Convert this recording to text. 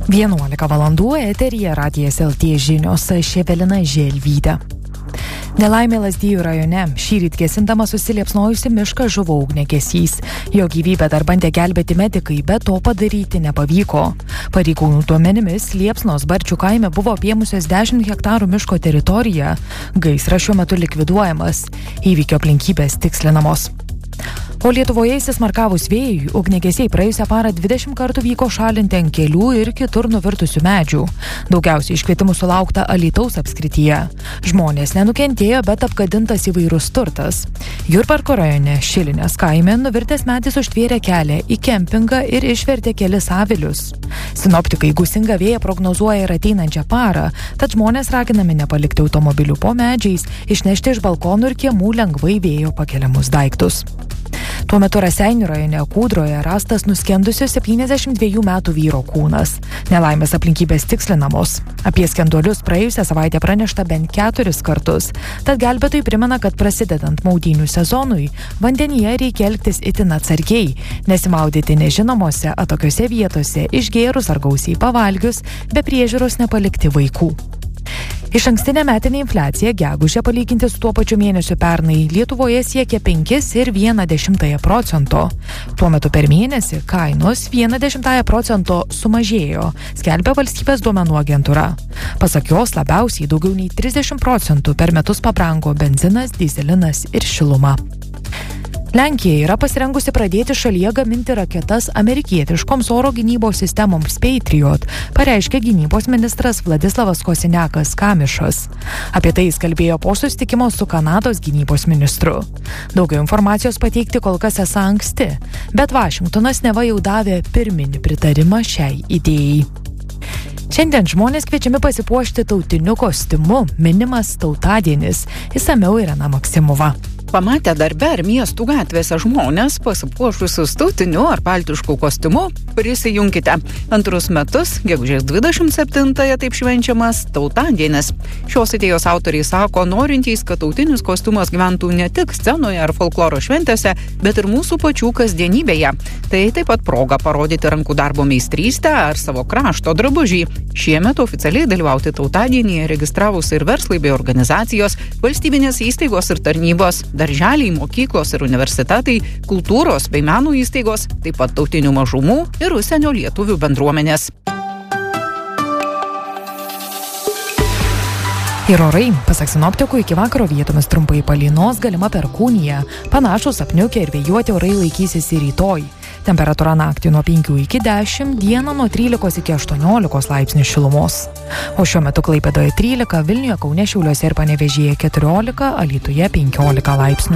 11 valandų eteryje Radijas LT žinios, aš Evelina Želvytė. Nelaimė Lazdijų rajone. Šįryt gesindamas susiliepsnojusi mišką žuvo ugniagesys. Jo gyvybę dar bandė gelbėti medikai, bet to padaryti nepavyko. Pareigūnų duomenimis Liepsnos Barčių kaime buvo apėmusios 10 hektarų miško teritoriją. Gaisras šiuo metu likviduojamas. Įvykio aplinkybės tikslinamos. O Lietuvoje įsismarkavus vėjui, ugniagesiai praėjusią parą 20 kartų vyko šalinti ant kelių ir kitur nuvirtusių medžių. Daugiausiai iškvietimų sulaukta Alytaus apskrityje. Žmonės nenukentėjo, bet apgadintas įvairus turtas. Jurbarko rajone Šilinės kaime nuvirtęs medis užtvėrė kelią į kempingą ir išvertė kelis avilius. Sinoptikai gūsingą vėją prognozuoja ir ateinančią parą, tad žmonės raginami nepalikti automobilių po medžiais, išnešti iš balkonų ir kiemų lengvai vėjo pakeliamus daiktus. Tuo metu Raseinių rajone Kūdroje rastas nuskendusio 72 metų vyro kūnas. Nelaimės aplinkybės tikslinamos. Apie skenduolius praėjusią savaitę pranešta bent 4 kartus. Tad gelbėtojai primena, kad prasidedant maudynių sezonui, vandenyje reikia elgtis itin atsargiai, nesimaudyti nežinomose atokiose vietose, išgėrus ar gausiai pavalgius, be priežiūros nepalikti vaikų. Išankstinė metinė infliacija gegužę palyginti su tuo pačiu mėnesiu pernai Lietuvoje siekia 5,1%. Tuo metu per mėnesį kainos 0,1% sumažėjo, skelbia valstybės duomenų agentūra. Pasak jos labiausiai daugiau nei 30% per metus pabrango benzinas, dyzelinas ir šiluma. Lenkija yra pasirengusi pradėti šalyje gaminti raketas amerikietiškoms oro gynybos sistemoms Patriot, pareiškė gynybos ministras Vladislavas Kosiniakas Kamišas. Apie tai jis kalbėjo po susitikimo su Kanados gynybos ministru. Daugiau informacijos pateikti kol kas esą anksti, bet Vašingtonas neva jau davė pirminį pritarimą šiai idėjai. Šiandien žmonės kviečiami pasipuošti tautiniu kostiumu, minimas tautadienis. Išsamiau Irena Maksimova. Pamatę darbe ar miestų gatvėse žmonės pasipuošusius tautiniu ar baltišku kostiumu, prisijunkite. Antrus metus, gegužės 27-ąją taip švenčiamas tautadienis. Šios idėjos autoriai sako, norintys, kad tautinis kostiumas gyventų ne tik scenoje ar folkloro šventėse, bet ir mūsų pačių kasdienybėje. Tai taip pat proga parodyti rankų darbo meistrystę ar savo krašto drabužį. Šiemet oficialiai dalyvauti tautadienyje registravosi ir verslai bei organizacijos, valstybinės įstaigos ir tarnybos, darželiai, mokyklos ir universitetai, kultūros bei meno įstaigos, taip pat tautinių mažumų ir užsienio lietuvių bendruomenės. Ir orai, pasak sinoptikų, iki vakaro vietomis trumpai palynos, galima perkūnija. Panašus apniukę ir vėjuoti orai laikysis ir rytoj. Temperatūra naktį nuo 5 iki 10, dieną nuo 13 iki 18 laipsnių šilumos. O šiuo metu Klaipėdoje 13, Vilniuje, Kaune, Šiauliuose ir Panevėžyje 14, Alytuje 15 laipsnių.